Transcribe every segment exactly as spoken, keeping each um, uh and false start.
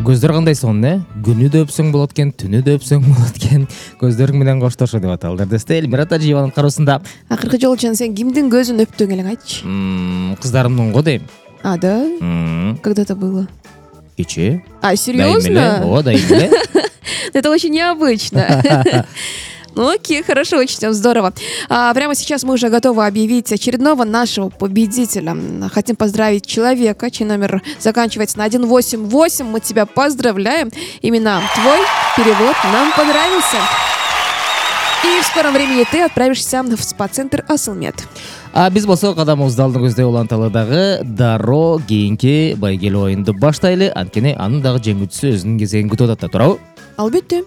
Көздөр кандай сонун, э? Күнү да өпсөң болот экен, түнү да өпсөң болот экен. Көздөрүң менен коштошо деп аталды. Десте Эльмира Тажиеванын кароосунда. Акыркы жолу жан сен кимдин көзүн өптүң элең айтчы? Кыздарымдын го дейм. А, да? Когда это было? Кече. А, серьезно? О, да, именно. Это очень необычно. Ну окей, хорошо, очень здорово. А, прямо сейчас мы уже готовы объявить очередного нашего победителя. Хотим поздравить человека, чей номер заканчивается на сто восемьдесят восемь. Мы тебя поздравляем. Именно твой перевод нам понравился. И в скором времени ты отправишься в спа-центр Асылмет. А биз болсо кадамыбызды алдын көздөй уланталыдагы дароо кийинки байгелүү оюнду баштайлы. Анткени анын дагы жеңүүчүсү өзүнүн кезегин күтүп атат да, туурабы? Албетте.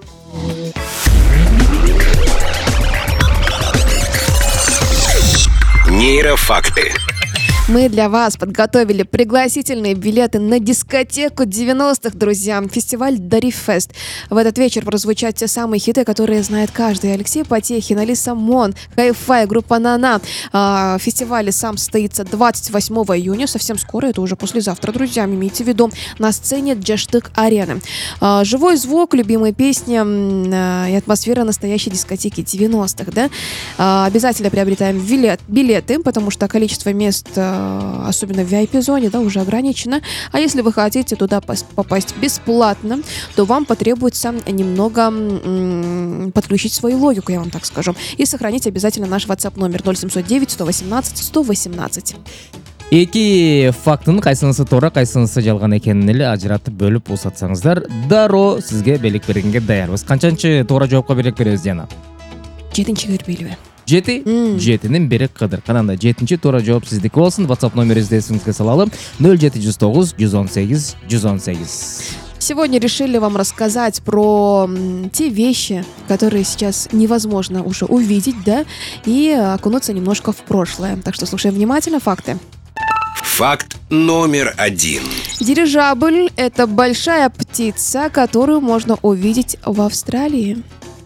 Нейрофакты. Мы для вас подготовили пригласительные билеты на дискотеку девяностых, друзья. Фестиваль Дарифест. В этот вечер прозвучат те самые хиты, которые знает каждый. Алексей Потехин, Алиса Мон, Хай-Фай, группа Нана. А, фестиваль сам состоится двадцать восьмого июня. Совсем скоро, это уже послезавтра, друзья. Имейте в виду, на сцене Джаштык-арены. А, живой звук, любимые песни а, и атмосфера настоящей дискотеки девяностых. Да? А, обязательно приобретаем билет, билеты, потому что количество мест, особенно в ви ай пи-зоне, да, уже ограничено. А если вы хотите туда попасть бесплатно, то вам потребуется немного м- подключить свою логику, я вам так скажу. И сохранить обязательно наш WhatsApp номер ноль семьсот девять сто восемнадцать сто восемнадцать. Эки фактын кайсынысы туура, кайсынысы жалган экенин эле ажыратып бөлүп узатсаңыздар, дароо сизге белек бергенге даярбыз. Канчанчы туура жоопко белек беребиз Диана? Жетинчи бербейлиби? Жети? Жетинин бири кыдыр. Кананда жетинчи туура жооп сиздики болсун. WhatsApp номерибизди эсиңизге салалы. ноль жети жүз тогуз жүз он сегиз жүз он сегиз. Сегодня решили вам рассказать про те вещи, которые сейчас невозможно уже увидеть, да, и окунуться немножко в прошлое. Так что слушаем внимательно факты. Факт номер один. Дирижабль – это большая птица, которую можно увидеть в Австралии.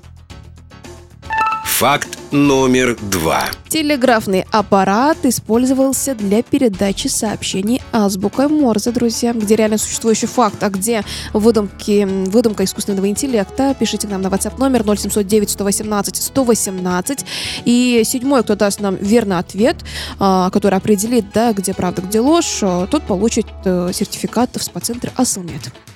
Факт номер два. Телеграфный аппарат использовался для передачи сообщений азбукой Морзе, друзья. Где реально существующий факт, а где выдумки, выдумка искусственного интеллекта? Пишите к нам на WhatsApp номер ноль семьсот девять сто восемнадцать сто восемнадцать. И седьмой, кто даст нам верный ответ, который определит, да, где правда, где ложь, тот получит сертификат в спа-центр Асылмет.